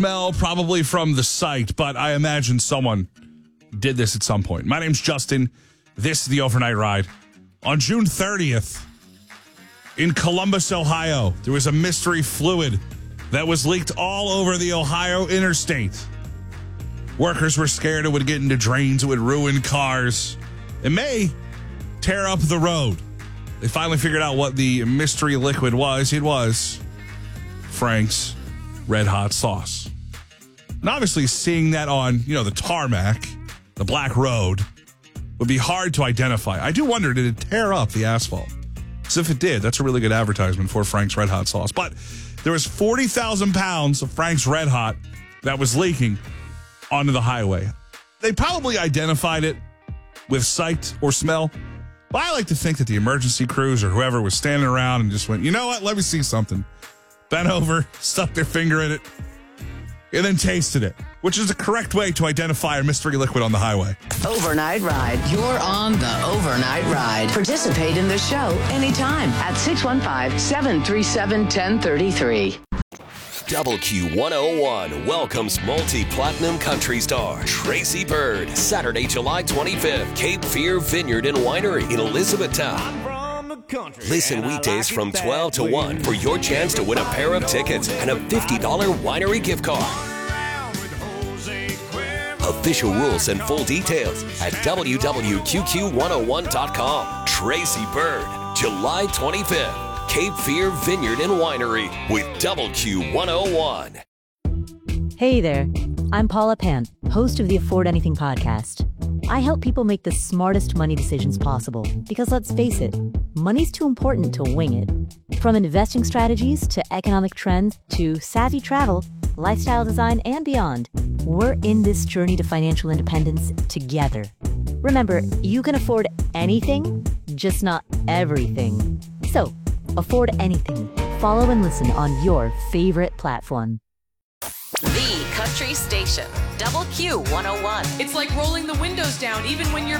Smell probably from the site, but I imagine someone did this at some point. My name's Justin. This is the Overnight Ride. On June 30th, in Columbus, Ohio, there was a mystery fluid that was leaked all over the Ohio interstate. Workers were scared it would get into drains, it would ruin cars. It may tear up the road. They finally figured out what the mystery liquid was. It was Frank's Red Hot Sauce. And obviously seeing that on, the tarmac, the black road, would be hard to identify. I do wonder, did it tear up the asphalt? Because if it did, that's a really good advertisement for Frank's Red Hot Sauce. But there was 40,000 pounds of Frank's Red Hot that was leaking onto the highway. They probably identified it with sight or smell. But I like to think that the emergency crews or whoever was standing around and just went, you know what, let me see something. Bent over, stuck their finger in it, and then tasted it, which is the correct way to identify a mystery liquid on the highway. Overnight Ride. You're on the Overnight Ride. Participate in the show anytime at 615-737-1033. Double Q101 welcomes multi-platinum country star Tracy Byrd, Saturday, July 25th, Cape Fear Vineyard and Winery in Elizabethtown. Listen weekdays from 12 to 1 for your chance to win a pair of tickets and a $50 winery gift card. Official rules and full details at www.qqc101.com. Tracy Byrd, July 25th, Cape Fear Vineyard and Winery with Double Q101. Hey there, I'm Paula Pant, host of the Afford Anything podcast. I help people make the smartest money decisions possible because let's face it, money's too important to wing it. From investing strategies to economic trends to savvy travel, lifestyle design, and beyond, we're in this journey to financial independence together. Remember, you can afford anything, just not everything. So, afford anything. Follow and listen on your favorite platform. The Country Station, Double Q 101. It's like rolling the windows down even when you're